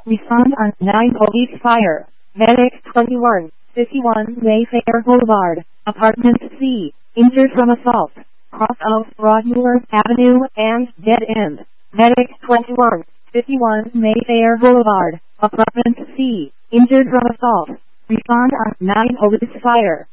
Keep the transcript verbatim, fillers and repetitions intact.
Respond on nine Police Fire. Medic twenty-one fifty-one Mayfair Boulevard, Apartment C. Injured from assault. Cross of Broadmoor Avenue and dead end. Medic twenty-one fifty-one Mayfair Boulevard, Apartment C. Injured from assault. Respond on nine Police Fire.